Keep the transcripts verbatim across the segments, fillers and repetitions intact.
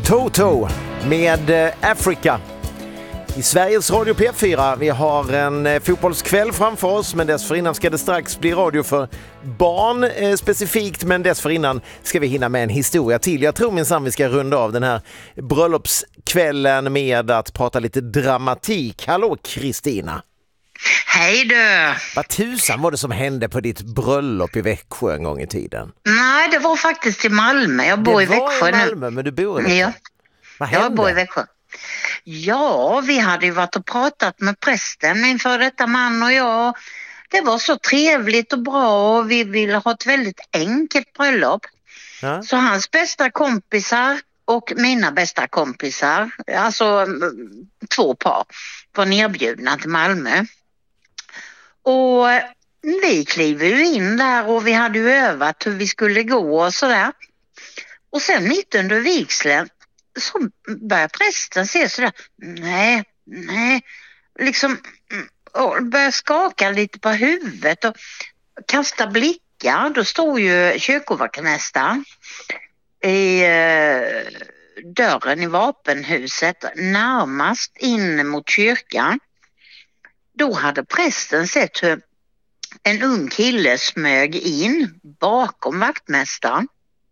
Toto med eh, Africa i Sveriges Radio P fyra. Vi har en eh, fotbollskväll framför oss, men dessförinnan ska det strax bli radio för barn eh, specifikt, men dessförinnan ska vi hinna med en historia till. Jag tror minsann vi ska runda av den här bröllopskvällen med att prata lite dramatik. Hallå Kristina! Hej du! Vad tusan var det som hände på ditt bröllop i Växjö en gång i tiden? Nej, det var faktiskt i Malmö. Jag bor det i Växjö var i nu. Malmö, men du bor i Växjö? Ja. Vad hände? Jag bor i Växjö. Ja, vi hade ju varit och pratat med prästen, min för detta man och jag. Det var så trevligt och bra och vi ville ha ett väldigt enkelt bröllop. Ja. Så hans bästa kompisar och mina bästa kompisar, alltså två par, var nerbjudna till Malmö. Och vi kliver ju in där och vi hade ju övat hur vi skulle gå och sådär. Och sen mitt under vigseln så börjar prästen se sådär, nej, nej, liksom och börjar skaka lite på huvudet och kasta blickar. Då står ju kyrkovaktmästaren i eh, dörren i vapenhuset närmast in mot kyrkan. Då hade prästen sett hur en ung kille smög in bakom vaktmästaren.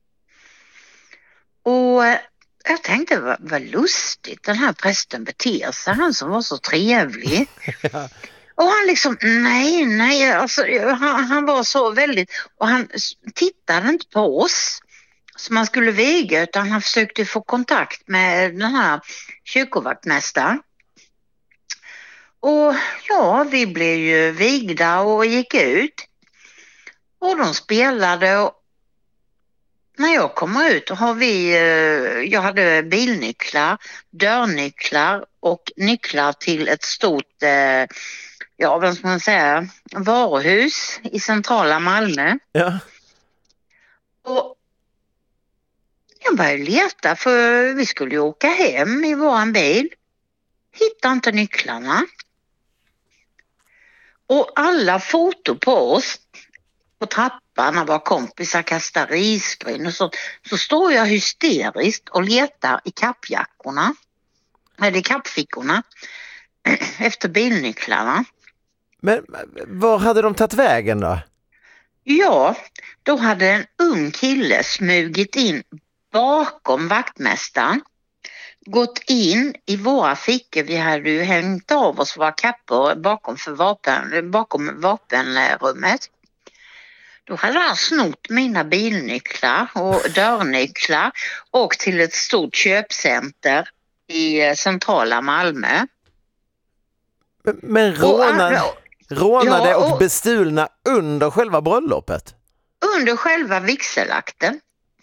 Och jag tänkte, vad, vad lustigt den här prästen beter sig, han som var så trevlig. Och han liksom, nej, nej, alltså, han, han var så väldigt, och han tittade inte på oss som man skulle viga, utan han försökte få kontakt med den här kyrkovaktmästaren. Och ja, vi blev ju vigda och gick ut. Och de spelade och när jag kommer ut och har vi, jag hade bilnycklar, dörrnycklar och nycklar till ett stort, ja vad ska man säga, varuhus i centrala Malmö. Ja. Och jag började leta för vi skulle ju åka hem i våran bil. Hittade inte nycklarna. Och alla foto på oss på trappan när våra kompisar kastar risgryn och så, så står jag hysteriskt och letar i kappjackorna, eller i kappfickorna efter bilnycklarna. Men var hade de tagit vägen då? Ja, då hade en ung kille smugit in bakom vaktmästaren, gått in i våra fickor. Vi hade ju hängt av oss våra kappor bakom, för vapen, bakom vapenrummet. Då hade han snott mina bilnycklar och dörrnycklar och till ett stort köpcenter i centrala Malmö. Men, men rånade, och, rånade ja, och, och bestulna under själva bröllopet? Under själva vigselakten.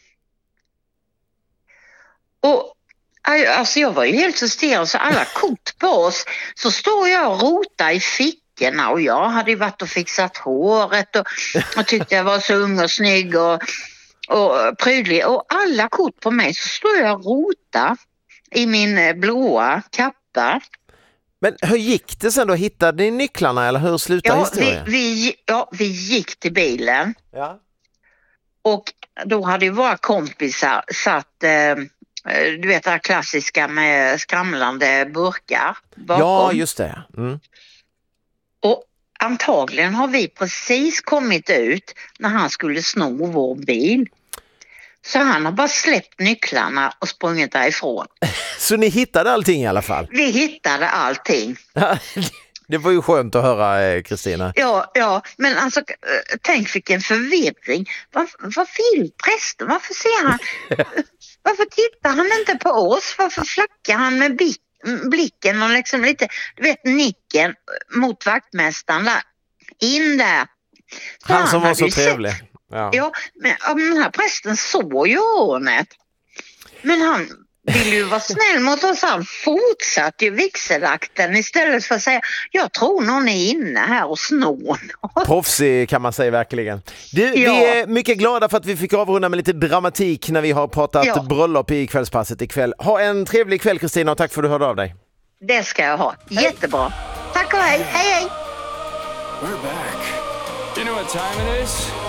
Och alltså jag var ju helt hysterisk, så alla kort på oss, så står jag och rotar i fickorna och jag hade ju varit och fixat håret och, och tyckte jag var så ung och snygg och, och prydlig, och alla kort på mig, så står jag och rotar i min blåa kappa. Men hur gick det sen då? Hittade ni nycklarna eller hur slutade ja, historien? Vi, vi, ja, vi gick till bilen. Ja. Och då hade ju våra kompisar satt, eh, du vet det här klassiska med skramlande burkar bakom. Ja, just det. Mm. Och antagligen har vi precis kommit ut när han skulle sno vår bil. Så han har bara släppt nycklarna och sprungit därifrån. Så ni hittade allting i alla fall? Vi hittade allting. Det var ju skönt att höra, Kristina. Ja, ja, men alltså tänk vilken förvirring. Var, vad vill prästen? Varför ser han? Varför tittar han inte på oss? Varför flackar han med blick, blicken och liksom lite, du vet, nicken mot vaktmästaren där? In där. Så han som var så trevlig. Sett, ja. ja, men den här prästen såg ju rånet. Men han vill ju vara snäll mot oss. Han fortsatte ju vigselakten istället för att säga, jag tror någon är inne här och snor. Proffsig kan man säga verkligen. Du, ja. Vi är mycket glada för att vi fick avrunda med lite dramatik när vi har pratat ja. bröllop i kvällspasset ikväll. Ha en trevlig kväll, Kristina, och tack för att du hörde av dig. Det ska jag ha. Jättebra. Tack och hej. Hej hej. We're back. You know what time it is?